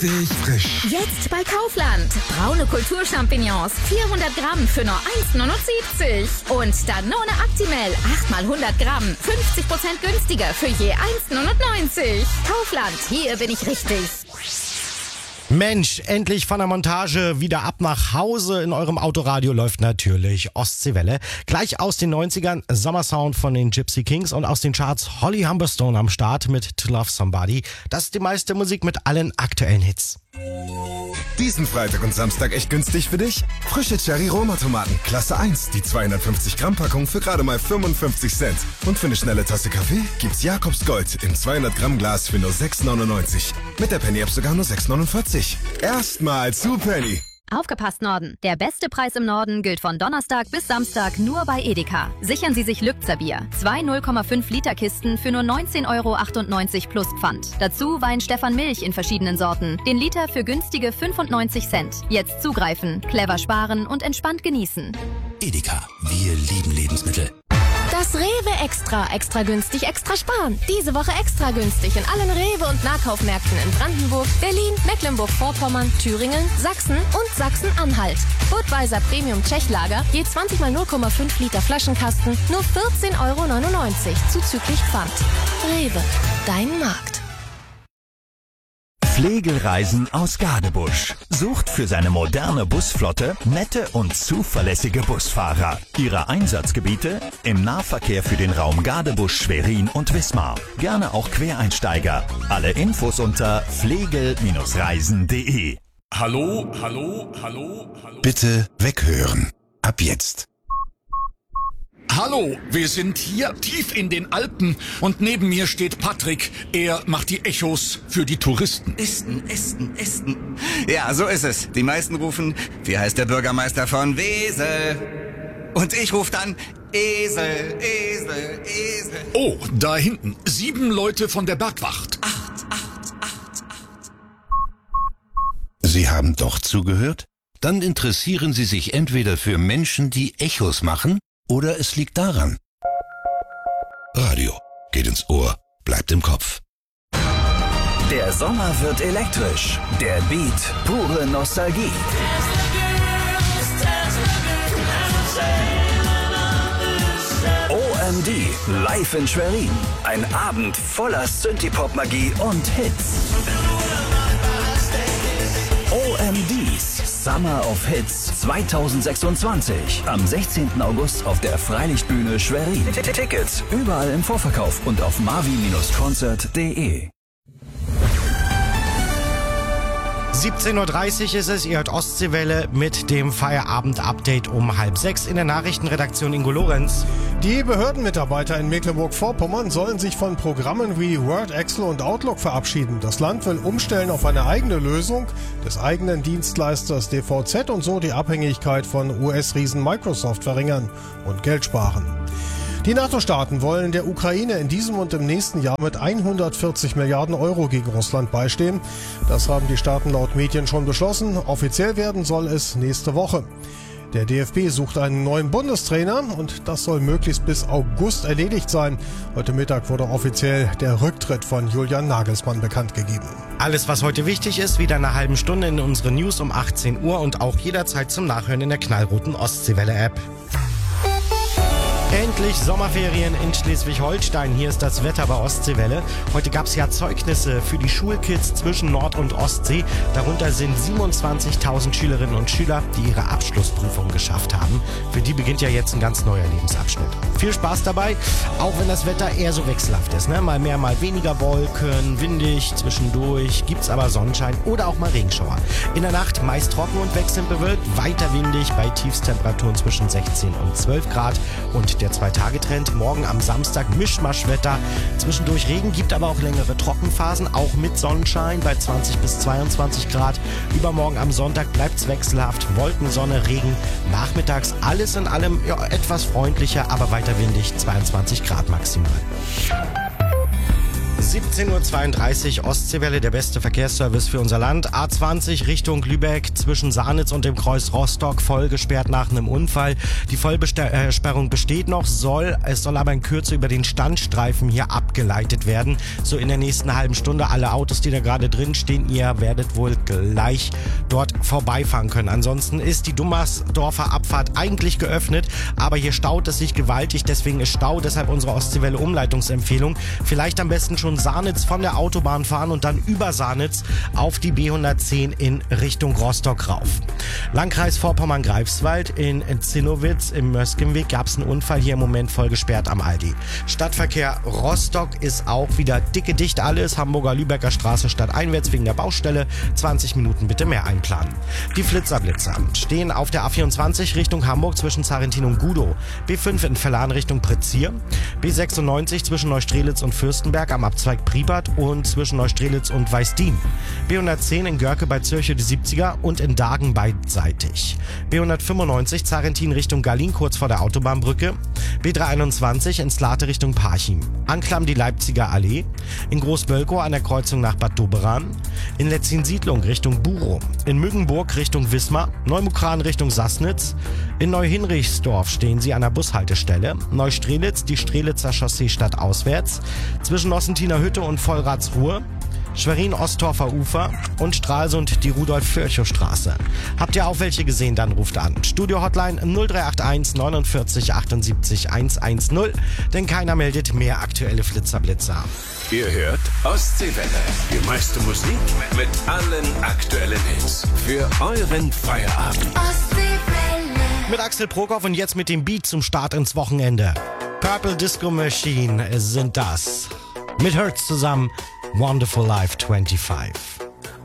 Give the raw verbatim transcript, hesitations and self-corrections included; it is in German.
frisch. Jetzt bei Kaufland. Braune Kulturchampignons. vierhundert Gramm für nur eins Komma neunundsiebzig. Und Danone Actimel. acht mal hundert Gramm. fünfzig Prozent günstiger für je eins Komma neunundneunzig. Kaufland. Hier bin ich richtig. Mensch, endlich von der Montage wieder ab nach Hause. In eurem Autoradio läuft natürlich Ostseewelle. Gleich aus den neunzigern, Sommersound von den Gypsy Kings und aus den Charts Holly Humberstone am Start mit To Love Somebody. Das ist die meiste Musik mit allen aktuellen Hits. Diesen Freitag und Samstag echt günstig für dich? Frische Cherry-Roma-Tomaten, Klasse eins, die zweihundertfünfzig Gramm Packung für gerade mal fünfundfünfzig Cent. Und für eine schnelle Tasse Kaffee gibt's Jakobs Gold im zweihundert Gramm Glas für nur sechs neunundneunzig. Mit der Penny-App sogar nur sechs neunundvierzig. Erstmal zu Penny. Aufgepasst, Norden! Der beste Preis im Norden gilt von Donnerstag bis Samstag nur bei Edeka. Sichern Sie sich Lübzer Bier. Zwei null Komma fünf Liter Kisten für nur neunzehn Euro achtundneunzig plus Pfand. Dazu Wein Stefan Milch in verschiedenen Sorten. Den Liter für günstige fünfundneunzig Cent. Jetzt zugreifen, clever sparen und entspannt genießen. Edeka, wir lieben Lebensmittel. Das Rewe Extra. Extra günstig, extra sparen. Diese Woche extra günstig in allen Rewe- und Nahkaufmärkten in Brandenburg, Berlin, Mecklenburg-Vorpommern, Thüringen, Sachsen und Sachsen-Anhalt. Budweiser Premium Tschechlager, je zwanzig mal null Komma fünf Liter Flaschenkasten, nur vierzehn Euro neunundneunzig, zuzüglich Pfand. Rewe, dein Markt. Flegelreisen aus Gadebusch sucht für seine moderne Busflotte nette und zuverlässige Busfahrer. Ihre Einsatzgebiete im Nahverkehr für den Raum Gadebusch, Schwerin und Wismar. Gerne auch Quereinsteiger. Alle Infos unter flegel Reisen punkt de. Hallo, hallo, hallo, hallo. Bitte weghören. Ab jetzt. Hallo, wir sind hier tief in den Alpen und neben mir steht Patrick. Er macht die Echos für die Touristen. Esten, Esten, Esten. Ja, so ist es. Die meisten rufen, wie heißt der Bürgermeister von Wesel? Und ich rufe dann, Esel, Esel, Esel. Oh, da hinten, sieben Leute von der Bergwacht. Acht, acht, acht, acht. Sie haben doch zugehört? Dann interessieren Sie sich entweder für Menschen, die Echos machen, oder es liegt daran. Radio geht ins Ohr, bleibt im Kopf. Der Sommer wird elektrisch. Der Beat, pure Nostalgie. O M D, live in Schwerin. Ein Abend voller Synthie-Pop-Magie und Hits. O M Ds Summer of Hits zweitausendsechsundzwanzig. Am sechzehnten August auf der Freilichtbühne Schwerin. Tickets überall im Vorverkauf und auf marvi Bindestrich konzert punkt de. siebzehn Uhr dreißig ist es, ihr hört Ostseewelle mit dem Feierabend-Update um halb sechs in der Nachrichtenredaktion Ingo Lorenz. Die Behördenmitarbeiter in Mecklenburg-Vorpommern sollen sich von Programmen wie Word, Excel und Outlook verabschieden. Das Land will umstellen auf eine eigene Lösung des eigenen Dienstleisters D V Z und so die Abhängigkeit von U S-Riesen Microsoft verringern und Geld sparen. Die NATO-Staaten wollen der Ukraine in diesem und im nächsten Jahr mit hundertvierzig Milliarden Euro gegen Russland beistehen. Das haben die Staaten laut Medien schon beschlossen. Offiziell werden soll es nächste Woche. Der D F B sucht einen neuen Bundestrainer und das soll möglichst bis August erledigt sein. Heute Mittag wurde offiziell der Rücktritt von Julian Nagelsmann bekannt gegeben. Alles, was heute wichtig ist, wieder in einer halben Stunde in unseren News um achtzehn Uhr und auch jederzeit zum Nachhören in der knallroten Ostseewelle-App. Endlich Sommerferien in Schleswig-Holstein. Hier ist das Wetter bei Ostseewelle. Heute gab es ja Zeugnisse für die Schulkids zwischen Nord- und Ostsee. Darunter sind siebenundzwanzigtausend Schülerinnen und Schüler, die ihre Abschlussprüfung geschafft haben. Für die beginnt ja jetzt ein ganz neuer Lebensabschnitt. Viel Spaß dabei, auch wenn das Wetter eher so wechselhaft ist. Ne? Mal mehr, mal weniger Wolken, windig, zwischendurch gibt's aber Sonnenschein oder auch mal Regenschauer. In der Nacht meist trocken und wechselnd bewölkt, weiter windig bei Tiefstemperaturen zwischen sechzehn und zwölf Grad. Und der Zwei-Tage-Trend, morgen am Samstag Mischmaschwetter. Zwischendurch Regen, gibt aber auch längere Trockenphasen, auch mit Sonnenschein bei zwanzig bis zweiundzwanzig Grad. Übermorgen am Sonntag bleibt's wechselhaft, Wolken, Sonne, Regen. Nachmittags alles in allem ja, etwas freundlicher, aber weiter windig, zweiundzwanzig Grad maximal. siebzehn Uhr zweiunddreißig, Ostseewelle, der beste Verkehrsservice für unser Land. A zwanzig Richtung Lübeck zwischen Sahnitz und dem Kreuz Rostock voll gesperrt nach einem Unfall. Die Vollsperrung besteht noch, soll, es soll aber in Kürze über den Standstreifen hier abgeleitet werden. So in der nächsten halben Stunde. Alle Autos, die da gerade drin stehen, ihr werdet wohl gleich dort vorbeifahren können. Ansonsten ist die Dummersdorfer Abfahrt eigentlich geöffnet, aber hier staut es sich gewaltig, deswegen ist Stau, deshalb unsere Ostseewelle Umleitungsempfehlung. Vielleicht am besten schon Sahnitz von der Autobahn fahren und dann über Sahnitz auf die B hundertzehn in Richtung Rostock rauf. Landkreis Vorpommern-Greifswald in Zinnowitz im Möskenweg gab es einen Unfall, hier im Moment voll gesperrt am Aldi. Stadtverkehr Rostock ist auch wieder dicke dicht alles. Hamburger Lübecker Straße stadteinwärts wegen der Baustelle. zwanzig Minuten bitte mehr einplanen. Die Flitzerblitzer stehen auf der A vierundzwanzig Richtung Hamburg zwischen Zarentin und Gudow. B fünf in Verlan Richtung Prezier. B sechsundneunzig zwischen Neustrelitz und Fürstenberg am Abzweig Pribert und zwischen Neustrelitz und Weißdien. B hundertzehn in Görke bei Zürche die siebziger und in Dagen beidseitig. B hundertfünfundneunzig Zarentin Richtung Gallin kurz vor der Autobahnbrücke. B dreihunderteinundzwanzig in Slate Richtung Parchim. Anklam die Leipziger Allee. In Großbölkow an der Kreuzung nach Bad Doberan. In Letzin-Siedlung Richtung Burow. In Müggenburg Richtung Wismar. Neumukran Richtung Sassnitz. In Neuhinrichsdorf stehen sie an der Bushaltestelle. Neustrelitz die Strelitzer Chaussee stadtauswärts. Zwischen Nossentiner Hütte und Vollratsruhe. Schwerin-Osttorfer Ufer und Stralsund die Rudolf-Virchow-Straße. Habt ihr auch welche gesehen, dann ruft an. Studio-Hotline null drei acht eins neunundvierzig achtundsiebzig hundertzehn, denn keiner meldet mehr aktuelle Flitzerblitzer. Ihr hört Ostseewelle, die meiste Musik mit allen aktuellen Hits für euren Feierabend. Ostseewelle. Mit Axel Prokop und jetzt mit dem Beat zum Start ins Wochenende. Purple Disco Machine sind das. Mit Hertz zusammen. Wonderful Life twenty-five.